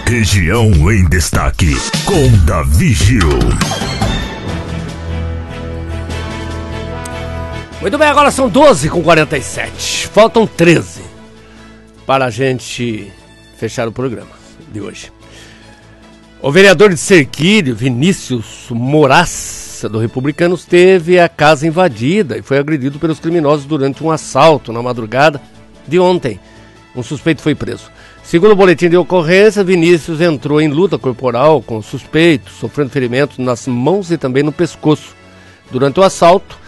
Região em Destaque, com Davi Gil. Muito bem, agora são 12h47. Faltam 13 para a gente fechar o programa de hoje. O vereador de Cerquilho, Vinícius Moraça, do Republicanos, teve a casa invadida e foi agredido pelos criminosos durante um assalto na madrugada de ontem. Um suspeito foi preso. Segundo o boletim de ocorrência, Vinícius entrou em luta corporal com o suspeito, sofrendo ferimentos nas mãos e também no pescoço. Durante o assalto,